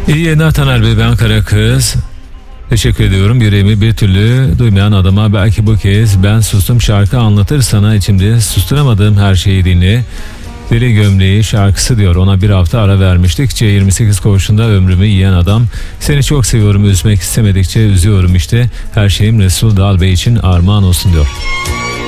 İyi yayınlar Taner Bey, ben Karakız. Teşekkür ediyorum. Yüreğimi bir türlü duymayan adama belki bu kez ben sustum şarkı anlatır sana, içimde susturamadığım her şeyi dinle. Deli Gömleği şarkısı diyor. Ona bir hafta ara vermiştik. C28 koğuşunda ömrümü yiyen adam. Seni çok seviyorum, üzmek istemedikçe üzüyorum işte. Her şeyim Resul Dal Bey için armağan olsun diyor.